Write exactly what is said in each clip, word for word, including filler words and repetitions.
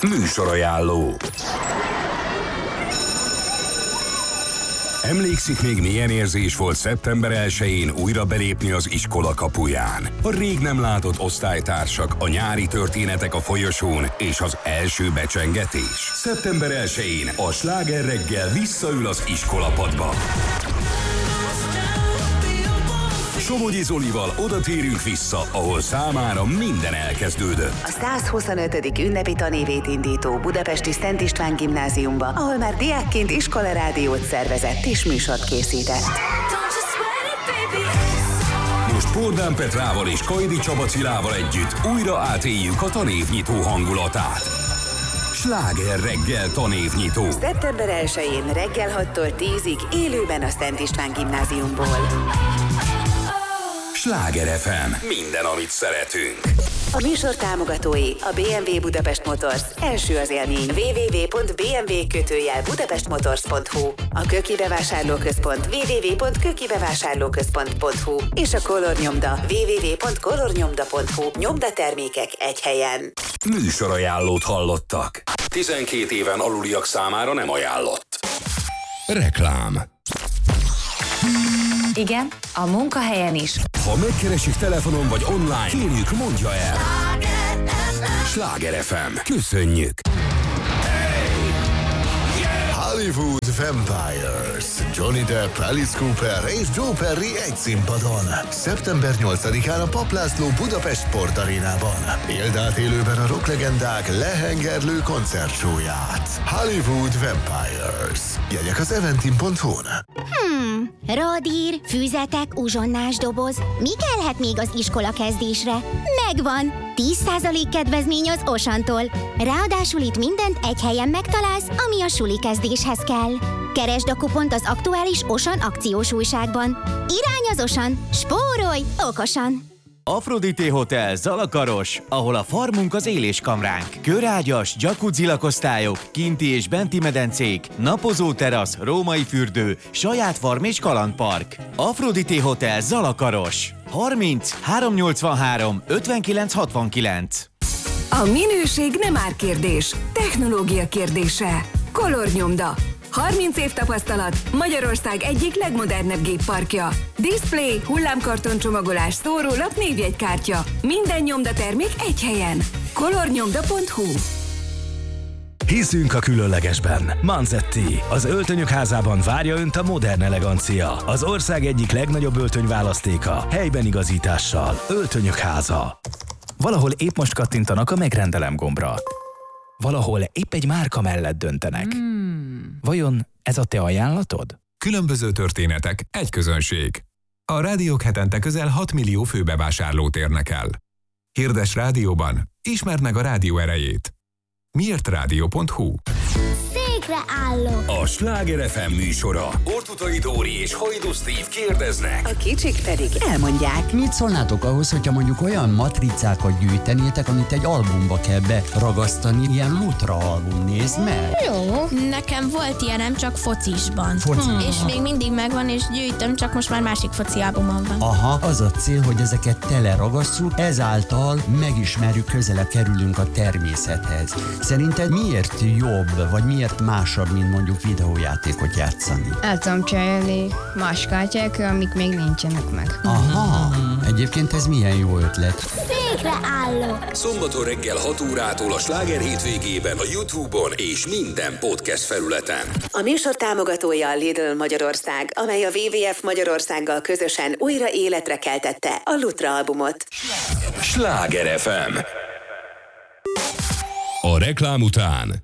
Műsorajánló. Emlékszik még, milyen érzés volt szeptember elsején újra belépni az iskola kapuján? A rég nem látott osztálytársak, a nyári történetek a folyosón és az első becsengetés. szeptember elsején a Sláger reggel visszaül az iskolapadba. Somogyi Zolival oda térünk vissza, ahol számára minden elkezdődött. A százhuszonötödik ünnepi tanévét indító budapesti Szent István gimnáziumba, ahol már diákként iskolarádiót szervezett és műsort készített. Most Pordán Petrával és Kajdi Csaba Cilával együtt újra átéljük a tanévnyitó hangulatát. Sláger reggel tanévnyitó. szeptember elsején reggel hattól tízig élőben a Szent István gimnáziumból. Sláger ef em. Minden, amit szeretünk. A műsor támogatói a bé em vé Budapest Motors. Első az élmény. double-u double-u double-u pont b m w kötőjel budapestmotors pont h u. A Köki Bevásárlóközpont. double-u double-u double-u pont köki bevásárlóközpont pont h u. És a Color Nyomda. double-u double-u double-u pont color nyomda pont h u. Nyomdatermékek egy helyen. Műsorajánlót hallottak. tizenkét éven aluliak számára nem ajánlott. Reklám. Igen, a munkahelyen is. Ha megkeresik telefonon vagy online, kérjük, mondja el. Sláger ef em. Köszönjük. Hollywood Vampires. Johnny Depp, Alice Cooper és Joe Perry egy színpadon. szeptember nyolcadikán a Papp László Budapest Sportarénában. Éld át élőben a rocklegendák lehengerlő koncertsóját. Hollywood Vampires. Jegyek az eventim pont hu-n. Hmm, radír, füzetek, uzsonnás doboz. Mi kellhet még az iskola kezdésre? Megvan! tíz százalék kedvezmény az Osantól. Ráadásul itt mindent egy helyen megtalálsz, ami a suli kezdéshez kell. Keresd a kupont az aktuális Osan akciós újságban. Irány az Osan! Spórolj okosan! Afrodité Hotel Zalakaros, ahol a farmunk az éléskamránk. Körágyas, jacuzzi lakosztályok, kinti és benti medencék, napozó terasz, római fürdő, saját farm és kalandpark. Afrodité Hotel Zalakaros. harminc háromszáznyolcvanhárom ötvenkilenc hatvankilenc. A minőség nem árkérdés, technológia kérdése. Color Nyomda. harminc év tapasztalat, Magyarország egyik legmodernebb gépparkja. Display, hullámkarton csomagolás, szórólap, névjegykártya. Minden nyomdatermék egy helyen. color nyomda pont hu. Hiszünk a különlegesben. Manzetti, az öltönyök házában várja Önt a modern elegancia. Az ország egyik legnagyobb öltönyválasztéka, helyben igazítással. Öltönyök háza. Valahol épp most kattintanak a megrendelem gombra. Valahol épp egy márka mellett döntenek. Hmm. Vajon ez a te ajánlatod? Különböző történetek, egy közönség. A rádiók hetente közel hat millió főbevásárlót érnek el. Hirdes rádióban, ismerd meg a rádió erejét. miért rádió pont hu. Székre állok! A Sláger ef em műsora. Ortutai Dóri és Hajdú Steve kérdeznek. A kicsik pedig elmondják. Mit szólnátok ahhoz, hogyha mondjuk olyan matricákat gyűjtenétek, amit egy albumba kell beragasztani, ilyen Lutra album, nézd meg! Jó. Nekem volt ilyenem, csak focisban. Foci. Hmm. És még mindig megvan, és gyűjtöm, csak most már másik foci albumom van. Aha, az a cél, hogy ezeket teleragasszuk, ezáltal megismerjük, közelebb kerülünk a természethez. Szerinted miért jobb, vagy miért másabb, mint mondjuk videójátékot játszani? El tudom cserélni más kártyákra, amik még nincsenek meg. Aha, egyébként ez milyen jó ötlet. Székre állok! Szombaton reggel hat órától a Sláger hétvégében a YouTube-on és minden podcast felületen. A műsor támogatója a Lidl Magyarország, amely a dupla vé vé ef Magyarországgal közösen újra életre keltette a Lutra albumot. Sláger ef em. A reklám után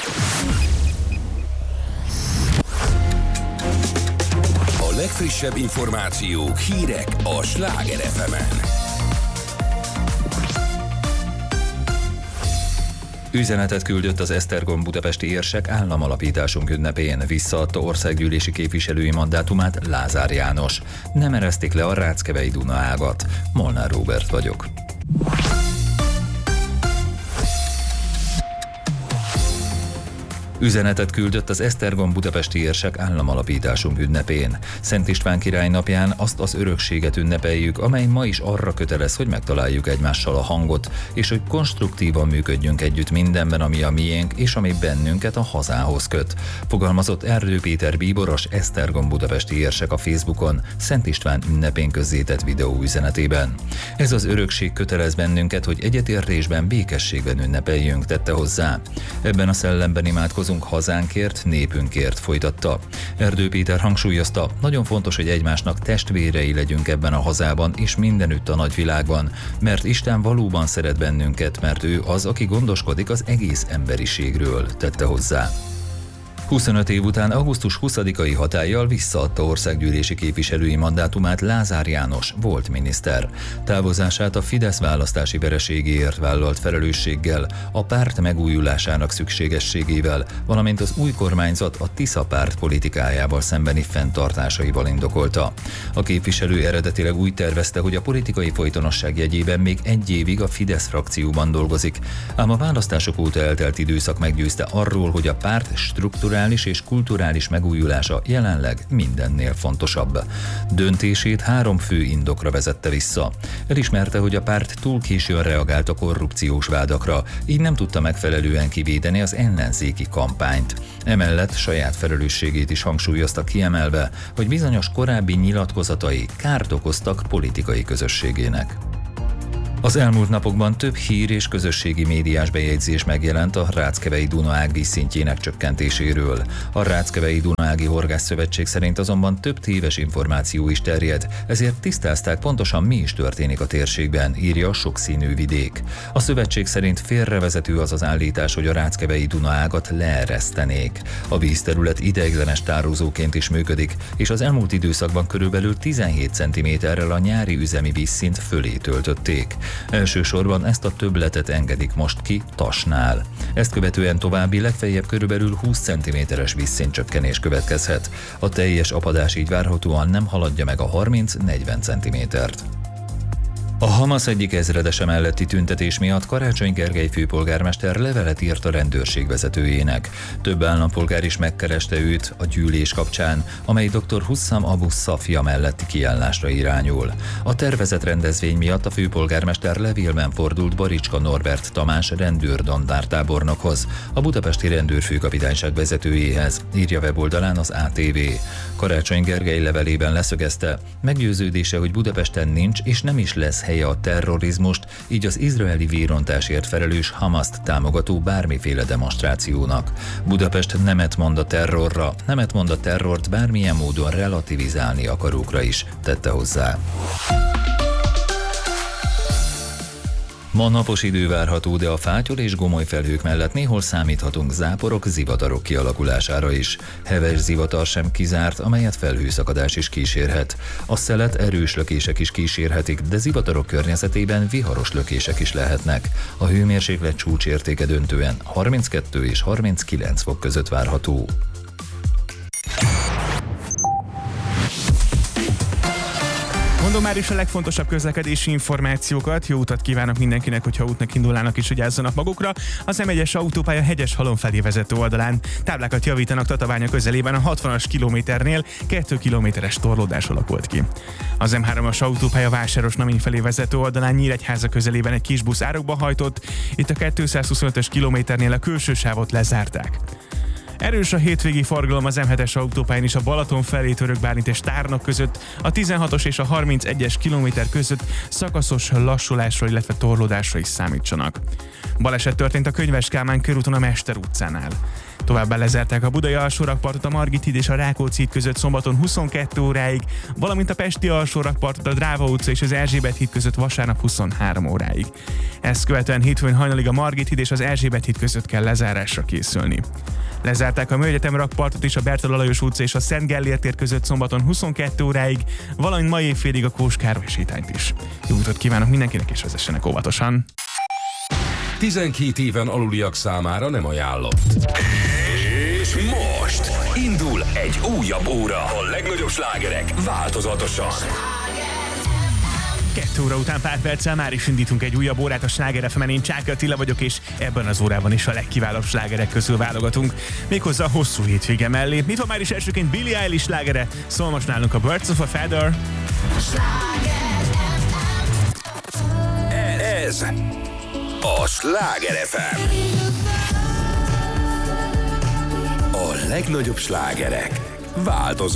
a legfrissebb információk, hírek a Sláger ef emen. Üzenetet küldött az Esztergom budapesti érsek államalapításunk ünnepén, visszaadta országgyűlési képviselői mandátumát Lázár János. Nem eresztik le a Ráckevei Duna ágat. Molnár Róbert vagyok. Üzenetet küldött az Esztergom budapesti érsek államalapításunk ünnepén. Szent István király napján azt az örökséget ünnepeljük, amely ma is arra kötelez, hogy megtaláljuk egymással a hangot, és hogy konstruktívan működjünk együtt mindenben, ami a miénk, és ami bennünket a hazához köt. Fogalmazott Erdő Péter bíboros Esztergom budapesti érsek a Facebookon Szent István ünnepén közzétett videóüzenetében. Ez az örökség kötelez bennünket, hogy egyetértésben, békességben ünnepeljünk, tette hozzá. Ebben a szellemben imádkozunk hazánkért, népünkért, folytatta. Erdő Péter hangsúlyozta, nagyon fontos, hogy egymásnak testvérei legyünk ebben a hazában és mindenütt a nagyvilágban, mert Isten valóban szeret bennünket, mert ő az, aki gondoskodik az egész emberiségről, tette hozzá. huszonöt év után augusztus huszadikai hatállyal visszaadta országgyűlési képviselői mandátumát Lázár János, volt miniszter. Távozását a Fidesz választási vereségéért vállalt felelősséggel, a párt megújulásának szükségességével, valamint az új kormányzat a Tisza párt politikájával szembeni fenntartásaival indokolta. A képviselő eredetileg úgy tervezte, hogy a politikai folytonosság jegyében még egy évig a Fidesz frakcióban dolgozik, ám a választások óta eltelt időszak meggyőzte arról, hogy a párt strukturális és kulturális megújulása jelenleg mindennél fontosabb. Döntését három fő indokra vezette vissza. Elismerte, hogy a párt túl későn reagált a korrupciós vádakra, így nem tudta megfelelően kivédeni az ellenzéki kampányt. Emellett saját felelősségét is hangsúlyozta, kiemelve, hogy bizonyos korábbi nyilatkozatai kárt okoztak politikai közösségének. Az elmúlt napokban több hír és közösségi médiás bejegyzés megjelent a Ráckevei Dunaág vízszintjének csökkentéséről. A Ráckevei Dunaági Horgászszövetség szerint azonban több téves információ is terjed, ezért tisztázták pontosan, mi is történik a térségben, írja a Sokszínű Vidék. A szövetség szerint félrevezető az az állítás, hogy a Ráckevei Dunaágat leeresztenék. A vízterület ideiglenes tározóként is működik, és az elmúlt időszakban körülbelül tizenhét centiméterrel a nyári üzemi vízszint fölé töltötték. Elsősorban ezt a többletet engedik most ki Tasnál. Ezt követően további legfeljebb körülbelül húsz centiméteres vízszintcsökkenés következhet. A teljes apadás így várhatóan nem haladja meg a harminc-negyven centimétert. A Hamas egyik ezredese melletti tüntetés miatt Karácsony Gergely főpolgármester levelet írt a rendőrség vezetőjének. Több állampolgár is megkereste őt a gyűlés kapcsán, amely doktor Hussam Abu Szafia melletti kiállásra irányul. A tervezett rendezvény miatt a főpolgármester levélben fordult Baricska Norbert Tamás rendőr-dandártábornokhoz, a budapesti rendőrfőkapitányság vezetőjéhez, írja weboldalán az á té vé. Karácsony Gergely levelében leszögezte, meggyőződése, hogy Budapesten nincs és nem is lesz helye a terrorizmust, így az izraeli vérontásért felelős Hamaszt támogató bármiféle demonstrációnak. Budapest nemet mond a terrorra, nemet mond a terrort bármilyen módon relativizálni akarókra is, tette hozzá. Ma napos idő várható, de a fátyol és gomoly felhők mellett néhol számíthatunk záporok, zivatarok kialakulására is. Heves zivatar sem kizárt, amelyet felhőszakadás is kísérhet. A szelet erős lökések is kísérhetik, de zivatarok környezetében viharos lökések is lehetnek. A hőmérséklet csúcsértéke döntően harminckettő és harminckilenc fok között várható. Mondom már is a legfontosabb közlekedési információkat. Jó utat kívánok mindenkinek, hogyha útnak indulnának is, vigyázzanak magukra. Az em egyes autópálya Hegyes-Halom felé vezető oldalán táblákat javítanak Tatabánya közelében, a hatvanas kilométernél kettő kilométeres torlódás alakult ki. Az em hármas autópálya Vásáros-Namény felé vezető oldalán Nyíregyháza közelében egy kis busz árokba hajtott, itt a kétszázhuszonötös kilométernél a külső sávot lezárták. Erős a hétvégi forgalom az em hetes autópályán is a Balaton felé Törökbálint és Tárnok között, a tizenhatos és a harmincegyes kilométer között szakaszos lassulásra, illetve torlódásra is számítsanak. Baleset történt a Könyves Kálmán körúton a Mester utcánál. Továbbá lezárták a budai alsórakpartot a Margit híd és a Rákóczi híd között szombaton huszonkettő óráig, valamint a pesti alsórakpartot a Dráva utca és az Erzsébet híd között vasárnap huszonhárom óráig. Ezt követően hétfőn hajnalig a Margit híd és az Erzsébet híd között kell lezárásra készülni. Lezárták a Műegyetem rakpartot is a Bertalan Lajos utca és a Szent Gellért tér között szombaton huszonkettő óráig, valamint ma évfélig a Kós Károly sétányt is. Jó utat kívánok mindenkinek, és vezessenek óvatosan! tizenkét éven aluliak számára nem ajánlott. És most indul egy újabb óra. A legnagyobb slágerek változatosan. Kettő óra után pár perccel már is indítunk egy újabb órát a Sláger ef emen. Én Csáky Attila vagyok, és ebben az órában is a legkiválóbb slágerek közül válogatunk. Méghozzá a hosszú hétvége mellé. Mit van már is elsőként Billie Eilish slágere? Szól most nálunk a Birds of a Feather. Ez a Sláger ef em. A legnagyobb slágerek változó